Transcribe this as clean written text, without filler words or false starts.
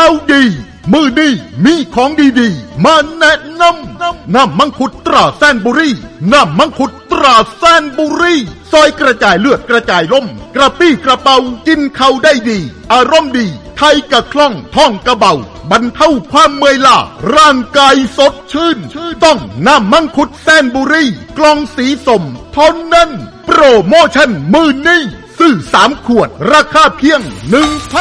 ข่าวดีมือดีมีของดีๆมาแนะนำน้ำมังคุดตราแซนบุรีน้ำมังคุดตราแซนบุรีซอยกระจายเลือดกระจายลมกระปี้กระเป๋ากินเข้าได้ดีอารมณ์ดีไทยกะคล่องท่องกระเบาบรรเทาความเมื่อยล้าร่างกายสดชื่นต้องน้ำมังคุดแซนบุรีกล่องสีส้มเท่านั้นโปรโมชั่นมือนี้ซื้อ3 ขวดราคาเพียง 1,000